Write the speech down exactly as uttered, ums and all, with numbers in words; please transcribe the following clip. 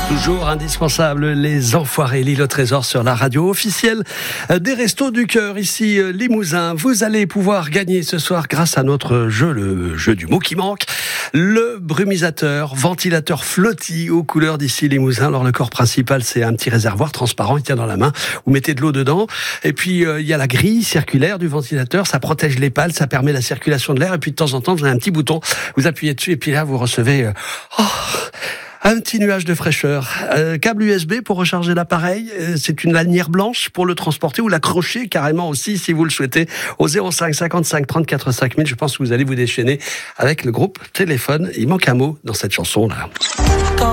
Toujours indispensable, les enfoirés, l'île au trésor sur la radio officielle des Restos du Cœur, ici Limousin. Vous allez pouvoir gagner ce soir grâce à notre jeu, le jeu du mot qui manque, le brumisateur, ventilateur flotti aux couleurs d'ici Limousin. Alors le corps principal, c'est un petit réservoir transparent, il tient dans la main, vous mettez de l'eau dedans, et puis euh, il y a la grille circulaire du ventilateur, ça protège les pales, ça permet la circulation de l'air, et puis de temps en temps, vous avez un petit bouton, vous appuyez dessus, et puis là, vous recevez... Euh, oh, un petit nuage de fraîcheur. Euh, câble U S B pour recharger l'appareil. Euh, c'est une lanière blanche pour le transporter ou l'accrocher carrément aussi si vous le souhaitez au zéro cinq cinquante-cinq trente-quatre cinq mille. Je pense que vous allez vous déchaîner avec le groupe Téléphone. Il manque un mot dans cette chanson-là.